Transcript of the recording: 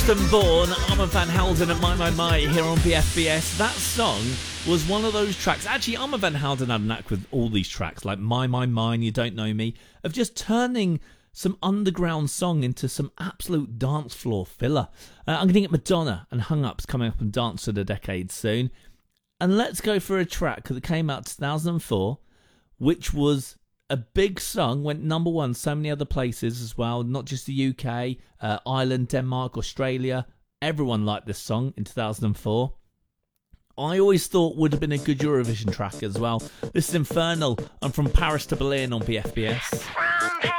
Born, Armand van Helden and My here on BFBS. That song was one of those tracks. Actually, Armand van Helden had a knack with all these tracks, like My, You Don't Know Me, of just turning some underground song into some absolute dance floor filler. I'm going to get Madonna and Hung Up's coming up and Dance of the Decade soon. And let's go for a track that came out 2004, which was a big song, went number one so many other places as well, not just the UK, Ireland, Denmark, Australia. Everyone liked this song in 2004. I always thought would have been a good Eurovision track as well. This is Infernal. I'm from Paris to Berlin on BFBS.